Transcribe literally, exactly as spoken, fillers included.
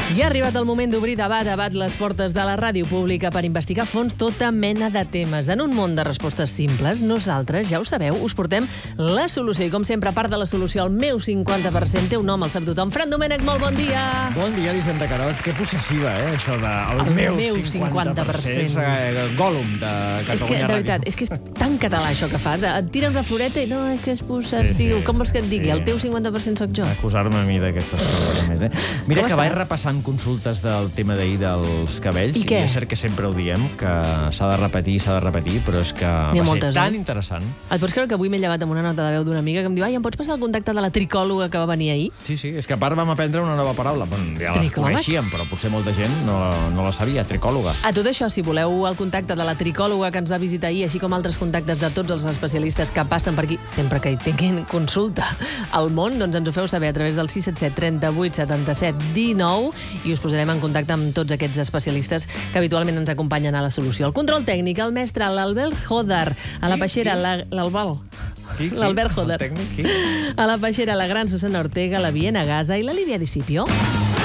I ha arribat el moment d'obrir debat a bat les portes de la ràdio pública per investigar a fons tota mena de temes. En un món de respostes simples, nosaltres, ja ho sabeu, us portem la solució. I com sempre, a part de la solució, el meu cinquanta per cent té un nom, el sap tothom. Fran Domènech, molt bon dia! Bon dia, Elisenda Carot. Que possessiva, eh, això de... El, El meu, meu cinquanta per cent. És el Gollum de Catalunya És que, de veritat, és que és tan català això que fa. Et tira una floreta i no, és que és possessiu. Sí, sí. Com vols que et digui? Sí. El teu cinquanta per cent sóc jo. Acusar-me a mi d'aquestes coses més, eh? Mira Com que vaig estàs? repassant consultes del tema d'ahir dels cabells. I què? és cert que sempre ho diem, que s'ha de repetir, s'ha de repetir, però és que N'hi ha va moltes, ser tan eh? interessant. Et pots creure que avui m'he llevat amb una nota de veu d'una amiga que em diu ai, em pots passar el contacte de la tricòloga que va venir ahir? Sí, sí, és que a part vam aprendre una nova paraula. Bueno, ja la Tricòleg? coneixíem, però potser molta gent no, no la sabia, tricòloga. A tot això, si voleu el contacte de la tricòloga que ens va visitar ahir, així com altres contactes de tots els especialistes que passen per aquí, sempre que hi tinguin consulta al món, doncs ens ho feu saber a través del sis set set, trenta-vuit, setanta-set, dinou i us posarem en contacte amb tots aquests especialistes que habitualment ens acompanyen a la solució. El control tècnic, el mestre, l'Albert Joder, a la Qui? peixera, la- l'Albal. Qui? Qui? L'Albert El Joder. tècnic, qui? A la peixera, la gran Susana Ortega, la Viena Gaza i la Lídia Discipio.